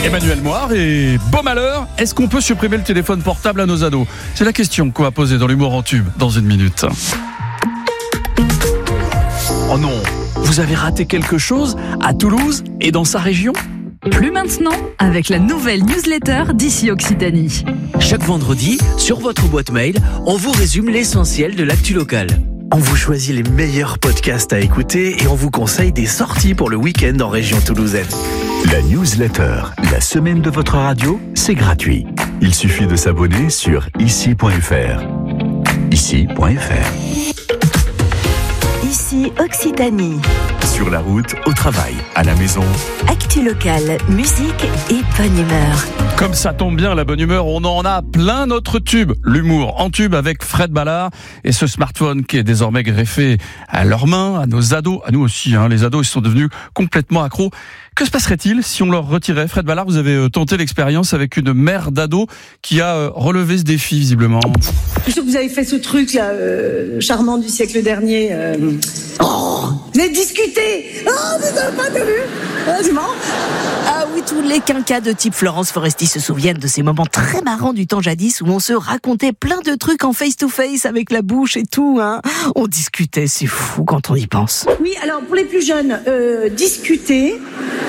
Emmanuel Moire et beau malheur, est-ce qu'on peut supprimer le téléphone portable à nos ados ? C'est la question qu'on va poser dans l'humour en tube dans une minute. Oh non, vous avez raté quelque chose à Toulouse et dans sa région ? Plus maintenant, avec la nouvelle newsletter d'ici Occitanie. Chaque vendredi, sur votre boîte mail, on vous résume l'essentiel de l'actu locale. On vous choisit les meilleurs podcasts à écouter et on vous conseille des sorties pour le week-end en région toulousaine. La newsletter, la semaine de votre radio, c'est gratuit. Il suffit de s'abonner sur ici.fr. Ici.fr. Ici Occitanie. Sur la route, au travail, à la maison. Actu locale, musique et bonne humeur. Comme ça tombe bien, la bonne humeur, on en a plein notre tube. L'humour en tube avec Fred Ballard et ce smartphone qui est désormais greffé à leurs mains, à nos ados, à nous aussi. Les ados, ils sont devenus complètement accros. Que se passerait-il si on leur retirait ? Fred Ballard, vous avez tenté l'expérience avec une mère d'ado qui a relevé ce défi visiblement. Je sais que vous avez fait ce truc là, charmant du siècle dernier. Vous avez discuté. Vous avez pas vu. C'est marrant. Ah oui, tous les quinquas de type Florence Foresti se souviennent de ces moments très marrants du temps jadis où on se racontait plein de trucs en face-to-face avec la bouche et tout. On discutait, c'est fou quand on y pense. Oui, alors pour les plus jeunes, discuter.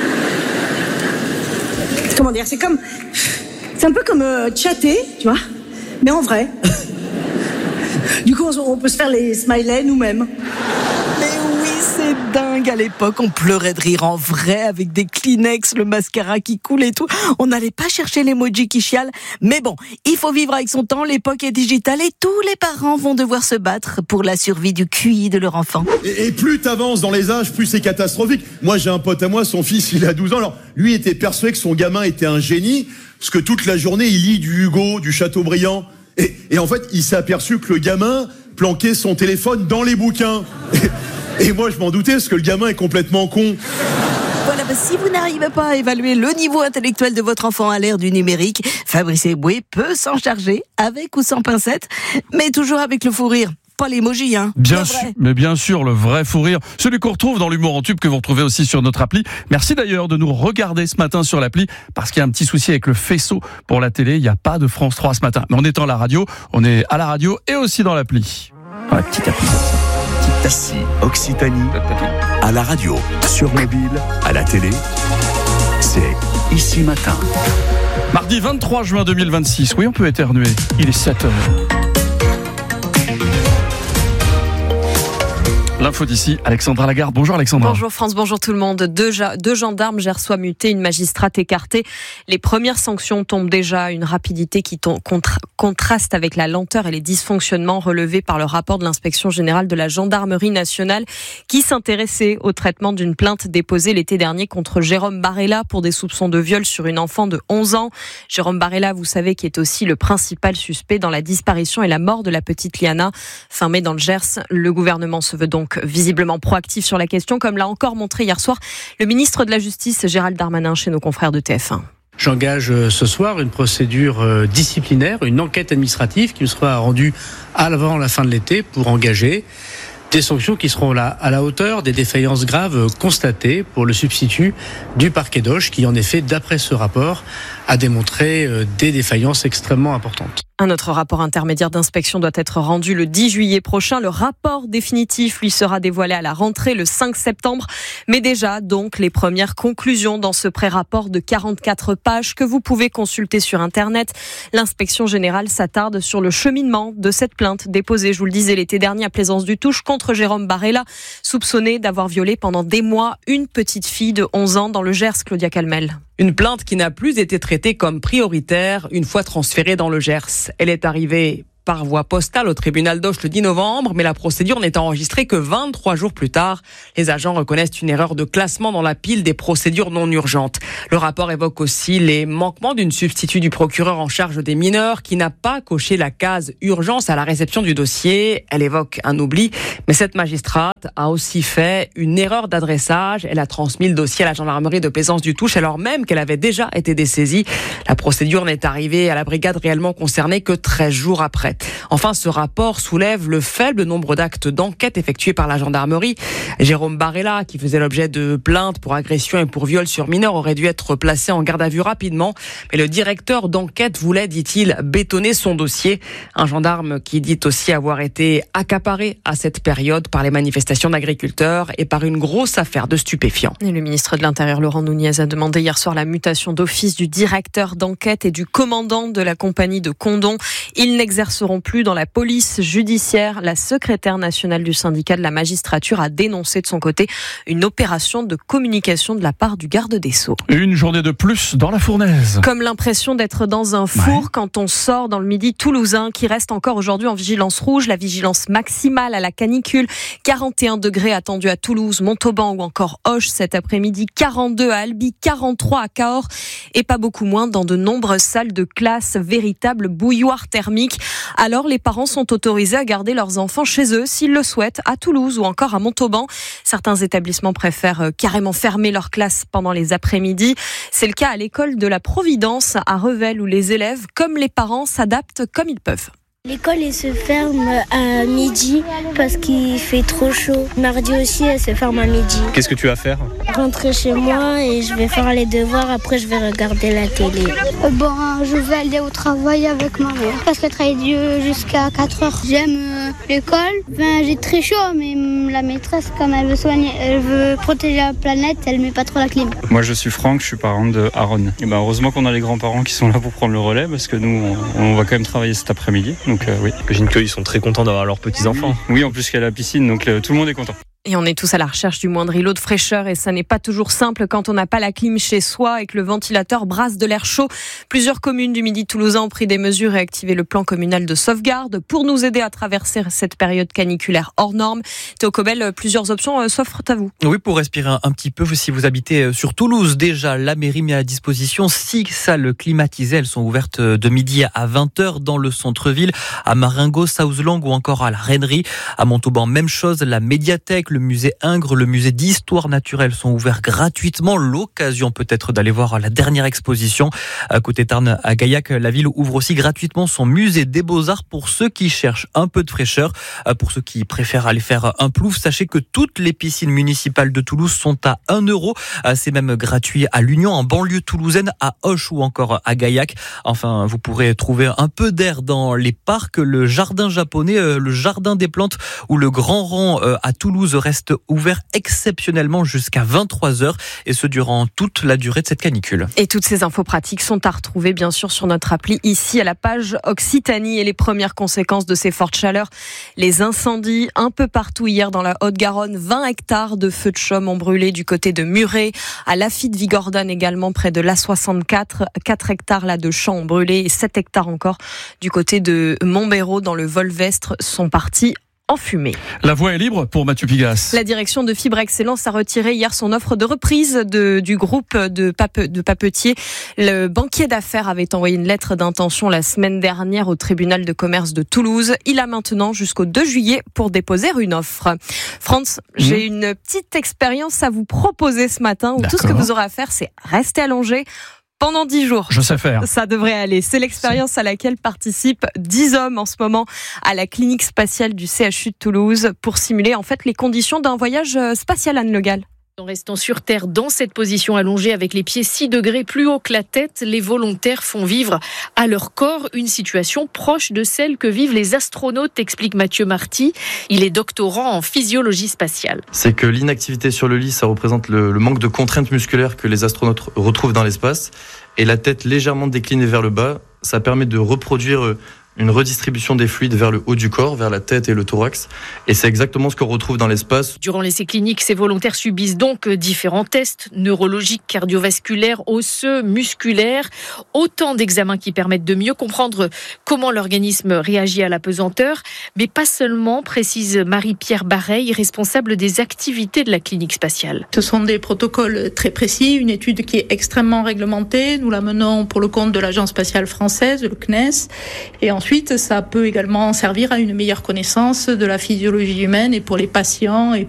Comment dire, c'est un peu comme chatter, tu vois, mais en vrai. Du coup, on peut se faire les smileys nous-mêmes. Mais oui, c'est dingue, à l'époque, on pleurait de rire en vrai avec des Kleenex, le mascara qui coule et tout. On n'allait pas chercher l'emoji qui chiale. Mais bon, il faut vivre avec son temps, l'époque est digitale et tous les parents vont devoir se battre pour la survie du QI de leur enfant. Et plus t'avances dans les âges, plus c'est catastrophique. Moi, j'ai un pote à moi, son fils, il a 12 ans. Alors, lui était persuadé que son gamin était un génie, parce que toute la journée, il lit du Hugo, du Chateaubriand. Et en fait, il s'est aperçu que le gamin planquait son téléphone dans les bouquins. Et moi, je m'en doutais, parce que le gamin est complètement con. Voilà, si vous n'arrivez pas à évaluer le niveau intellectuel de votre enfant à l'ère du numérique, Fabrice Eboué peut s'en charger, avec ou sans pincette, mais toujours avec le fou rire. Pas l'emoji, Bien sûr, mais bien sûr, le vrai fou rire. Celui qu'on retrouve dans l'humour en tube, que vous retrouvez aussi sur notre appli. Merci d'ailleurs de nous regarder ce matin sur l'appli, parce qu'il y a un petit souci avec le faisceau pour la télé. Il n'y a pas de France 3 ce matin. Mais on est à la radio, on est à la radio et aussi dans l'appli. Dans la petite appli. Ici, Occitanie, à la radio, sur mobile, à la télé, c'est Ici Matin. Mardi 23 juin 2026. Oui, on peut éternuer. Il est 7h. L'info d'ici, Alexandra Lagarde. Bonjour Alexandra. Bonjour France, bonjour tout le monde. Deux gendarmes gersois mutés, une magistrate écartée. Les premières sanctions tombent déjà, une rapidité qui contraste avec la lenteur et les dysfonctionnements relevés par le rapport de l'inspection générale de la gendarmerie nationale qui s'intéressait au traitement d'une plainte déposée l'été dernier contre Jérôme Barella pour des soupçons de viol sur une enfant de 11 ans. Jérôme Barella, vous savez, qui est aussi le principal suspect dans la disparition et la mort de la petite Liana fin mai dans le Gers. Le gouvernement se veut donc visiblement proactif sur la question, comme l'a encore montré hier soir le ministre de la Justice, Gérald Darmanin, chez nos confrères de TF1. J'engage ce soir une procédure disciplinaire, une enquête administrative qui me sera rendue avant la fin de l'été pour engager des sanctions qui seront à la hauteur des défaillances graves constatées pour le substitut du parquet d'Auch qui, en effet, d'après ce rapport, a démontré des défaillances extrêmement importantes. Un autre rapport intermédiaire d'inspection doit être rendu le 10 juillet prochain. Le rapport définitif lui sera dévoilé à la rentrée le 5 septembre. Mais déjà, donc, les premières conclusions dans ce pré-rapport de 44 pages que vous pouvez consulter sur Internet. L'inspection générale s'attarde sur le cheminement de cette plainte déposée, je vous le disais, l'été dernier à Plaisance-du-Touche contre Jérôme Barella, soupçonné d'avoir violé pendant des mois une petite fille de 11 ans dans le Gers, Claudia Calmel. Une plainte qui n'a plus été traitée comme prioritaire une fois transférée dans le Gers. Elle est arrivée par voie postale au tribunal d'Auch le 10 novembre, mais la procédure n'est enregistrée que 23 jours plus tard. Les agents reconnaissent une erreur de classement dans la pile des procédures non urgentes. Le rapport évoque aussi les manquements d'une substitut du procureur en charge des mineurs qui n'a pas coché la case urgence à la réception du dossier. Elle évoque un oubli, mais cette magistrate a aussi fait une erreur d'adressage. Elle a transmis le dossier à la gendarmerie de Plaisance-du-Touche alors même qu'elle avait déjà été dessaisie. La procédure n'est arrivée à la brigade réellement concernée que 13 jours après. Enfin, ce rapport soulève le faible nombre d'actes d'enquête effectués par la gendarmerie. Jérôme Barella, qui faisait l'objet de plaintes pour agression et pour viol sur mineur, aurait dû être placé en garde à vue rapidement. Mais le directeur d'enquête voulait, dit-il, bétonner son dossier. Un gendarme qui dit aussi avoir été accaparé à cette période par les manifestations d'agriculteurs et par une grosse affaire de stupéfiants. Et le ministre de l'Intérieur, Laurent Nunez, a demandé hier soir la mutation d'office du directeur d'enquête et du commandant de la compagnie de Condom. Ils n'exerceront plus dans la police judiciaire. La secrétaire nationale du syndicat de la magistrature a dénoncé de son côté une opération de communication de la part du garde des Sceaux. Une journée de plus dans la fournaise. Comme l'impression d'être dans un four quand on sort dans le midi toulousain qui reste encore aujourd'hui en vigilance rouge, la vigilance maximale à la canicule. 41 degrés attendus à Toulouse, Montauban ou encore Auch cet après-midi, 42 à Albi, 43 à Cahors et pas beaucoup moins dans de nombreuses salles de classe, véritable bouilloire thermique. Alors les parents sont autorisés à garder leurs enfants chez eux s'ils le souhaitent, à Toulouse ou encore à Montauban. Certains établissements préfèrent carrément fermer leurs classes pendant les après-midi. C'est le cas à l'école de la Providence à Revel où les élèves, comme les parents, s'adaptent comme ils peuvent. L'école elle se ferme à midi parce qu'il fait trop chaud. Mardi aussi elle se ferme à midi. Qu'est-ce que tu vas faire ? Rentrer chez moi et je vais faire les devoirs, après je vais regarder la télé. Je vais aller au travail avec ma mère parce qu'elle travaille jusqu'à 4h. J'aime l'école, j'ai très chaud mais la maîtresse comme elle veut protéger la planète, elle met pas trop la clim. Moi je suis Franck, je suis parent de Aaron. Et heureusement qu'on a les grands-parents qui sont là pour prendre le relais parce que nous on va quand même travailler cet après-midi. Donc oui. J'imagine qu'ils sont très contents d'avoir leurs petits-enfants. Oui, en plus qu'il y a la piscine, donc tout le monde est content. Et on est tous à la recherche du moindre îlot de fraîcheur et ça n'est pas toujours simple quand on n'a pas la clim chez soi et que le ventilateur brasse de l'air chaud. Plusieurs communes du Midi toulousain ont pris des mesures et activé le plan communal de sauvegarde pour nous aider à traverser cette période caniculaire hors norme. Théo Cobel, plusieurs options s'offrent à vous. Oui, pour respirer un petit peu, si vous habitez sur Toulouse, déjà, la mairie met à disposition 6 salles climatisées. Elles sont ouvertes de midi à 20h dans le centre-ville, à Marengo, Southlang ou encore à la Rennerie. À Montauban, même chose, la médiathèque, le musée Ingres, le musée d'histoire naturelle sont ouverts gratuitement. L'occasion peut-être d'aller voir la dernière exposition. À côté Tarn, à Gaillac, la ville ouvre aussi gratuitement son musée des Beaux-Arts pour ceux qui cherchent un peu de fraîcheur. Pour ceux qui préfèrent aller faire un plouf, sachez que toutes les piscines municipales de Toulouse sont à 1 €. C'est même gratuit à l'Union, en banlieue toulousaine, à Auch ou encore à Gaillac. Enfin, vous pourrez trouver un peu d'air dans les parcs. Le jardin japonais, le jardin des plantes ou le grand rang à Toulouse reste ouvert exceptionnellement jusqu'à 23h et ce durant toute la durée de cette canicule. Et toutes ces infos pratiques sont à retrouver bien sûr sur notre appli ici à la page Occitanie. Et les premières conséquences de ces fortes chaleurs, les incendies un peu partout hier dans la Haute-Garonne. 20 hectares de feux de chaume ont brûlé du côté de Muret, à Lafitte-Vigordonne également près de l'A64. 4 hectares là de champs ont brûlé et 7 hectares encore du côté de Montbéraud dans le Volvestre sont partis en fumée. La voie est libre pour Mathieu Pigasse. La direction de Fibre Excellence a retiré hier son offre de reprise du groupe de papetiers. Le banquier d'affaires avait envoyé une lettre d'intention la semaine dernière au tribunal de commerce de Toulouse. Il a maintenant jusqu'au 2 juillet pour déposer une offre. Franz, j'ai une petite expérience à vous proposer ce matin où tout ce que vous aurez à faire, c'est rester allongé pendant 10 jours. Je sais faire. Ça devrait aller. C'est l'expérience à laquelle participent 10 hommes en ce moment à la clinique spatiale du CHU de Toulouse pour simuler en fait les conditions d'un voyage spatial, Anne Le Gall. En restant sur Terre dans cette position allongée avec les pieds 6 degrés plus haut que la tête, les volontaires font vivre à leur corps une situation proche de celle que vivent les astronautes, explique Mathieu Marty. Il est doctorant en physiologie spatiale. C'est que l'inactivité sur le lit, ça représente le manque de contraintes musculaires que les astronautes retrouvent dans l'espace. Et la tête légèrement déclinée vers le bas, ça permet de reproduire une redistribution des fluides vers le haut du corps, vers la tête et le thorax. Et c'est exactement ce qu'on retrouve dans l'espace. Durant l'essai clinique, ces volontaires subissent donc différents tests neurologiques, cardiovasculaires, osseux, musculaires. Autant d'examens qui permettent de mieux comprendre comment l'organisme réagit à la pesanteur. Mais pas seulement, précise Marie-Pierre Bareil, responsable des activités de la clinique spatiale. Ce sont des protocoles très précis, une étude qui est extrêmement réglementée. Nous la menons pour le compte de l'Agence spatiale française, le CNES. Et ensuite, ça peut également servir à une meilleure connaissance de la physiologie humaine et pour les patients et